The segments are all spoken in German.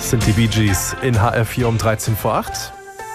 Das sind die Bee Gees in HR4 um 13 vor 8.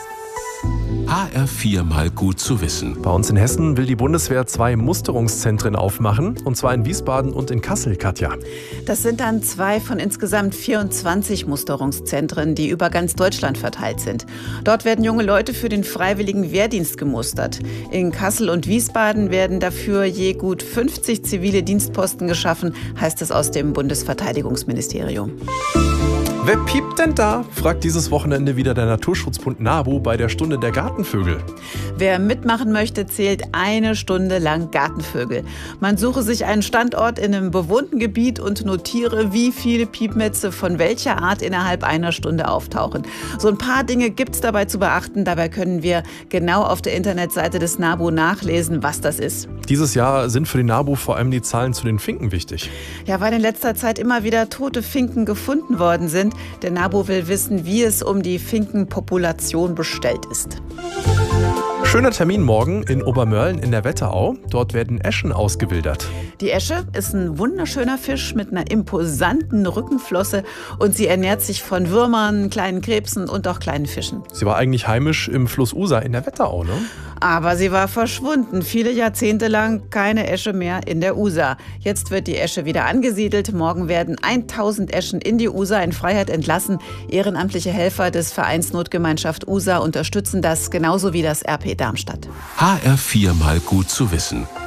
HR4 mal gut zu wissen. Bei uns in Hessen will die Bundeswehr 2 Musterungszentren aufmachen, und zwar in Wiesbaden und in Kassel, Katja. Das sind dann 2 von insgesamt 24 Musterungszentren, die über ganz Deutschland verteilt sind. Dort werden junge Leute für den freiwilligen Wehrdienst gemustert. In Kassel und Wiesbaden werden dafür je gut 50 zivile Dienstposten geschaffen, heißt es aus dem Bundesverteidigungsministerium. Wer piept denn da? Fragt dieses Wochenende wieder der Naturschutzbund NABU bei der Stunde der Gartenvögel. Wer mitmachen möchte, zählt 1 Stunde lang Gartenvögel. Man suche sich einen Standort in einem bewohnten Gebiet und notiere, wie viele Piepmetze von welcher Art innerhalb einer Stunde auftauchen. So ein paar Dinge gibt's dabei zu beachten. Dabei können wir genau auf der Internetseite des NABU nachlesen, was das ist. Dieses Jahr sind für den NABU vor allem die Zahlen zu den Finken wichtig. Ja, weil in letzter Zeit immer wieder tote Finken gefunden worden sind. Der NABU will wissen, wie es um die Finkenpopulation bestellt ist. Schöner Termin morgen in Obermörlen in der Wetterau. Dort werden Äschen ausgewildert. Die Äsche ist ein wunderschöner Fisch mit einer imposanten Rückenflosse und sie ernährt sich von Würmern, kleinen Krebsen und auch kleinen Fischen. Sie war eigentlich heimisch im Fluss Usa in der Wetterau, ne? Aber sie war verschwunden. Viele Jahrzehnte lang keine Äsche mehr in der Usa. Jetzt wird die Äsche wieder angesiedelt. Morgen werden 1000 Äschen in die Usa in Freiheit entlassen. Ehrenamtliche Helfer des Vereins Notgemeinschaft Usa unterstützen das, genauso wie das RP Darmstadt. HR4 mal gut zu wissen.